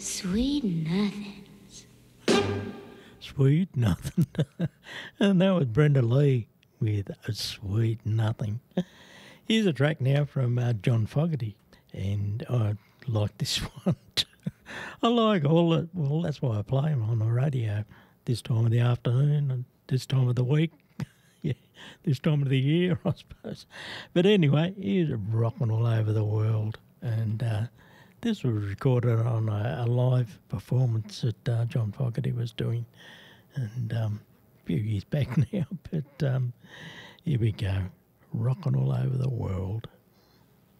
Sweet nothings. Sweet Nothing. And that was Brenda Lee with A Sweet Nothing. Here's a track now from John Fogerty, and I like this one too. I like all it. Well, that's why I play them on the radio this time of the afternoon and this time of the week. Yeah, this time of the year, I suppose. But anyway, he's rocking all over the world, and this was recorded on a live performance that John Fogerty was doing, and a few years back now. But here we go, rocking all over the world.